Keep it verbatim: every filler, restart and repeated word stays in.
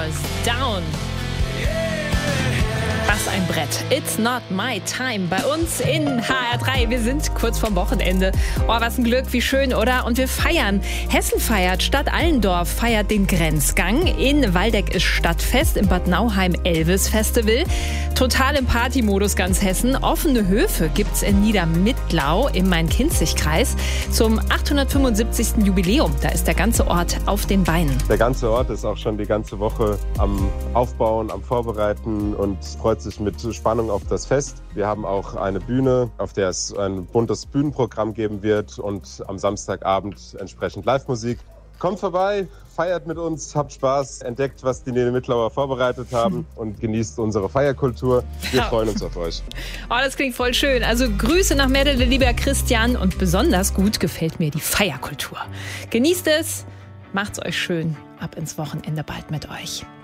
Doors, Down. Was ein Brett. It's not my time. Bei uns in H R drei. Wir sind kurz vorm Wochenende. Oh, was ein Glück, wie schön, oder? Und wir feiern. Hessen feiert. Stadt Allendorf feiert den Grenzgang. In Waldeck ist Stadtfest. In Bad Nauheim Elvis Festival. Total im Partymodus ganz Hessen. Offene Höfe gibt's in Niedermittlau im Main-Kinzig-Kreis. Zum achthundertfünfundsiebzigsten Jubiläum. Da ist der ganze Ort auf den Beinen. Der ganze Ort ist auch schon die ganze Woche am Aufbauen, am Vorbereiten und freut sich mit Spannung auf das Fest. Wir haben auch eine Bühne, auf der es ein buntes Bühnenprogramm geben wird und am Samstagabend entsprechend Live-Musik. Kommt vorbei, feiert mit uns, habt Spaß, entdeckt, was die Niedermittlauer vorbereitet haben und genießt unsere Feierkultur. Wir ja. freuen uns auf euch. Oh, das klingt voll schön. Also Grüße nach Mädele, lieber Christian. Und besonders gut gefällt mir die Feierkultur. Genießt es, macht's euch schön. Ab ins Wochenende bald mit euch.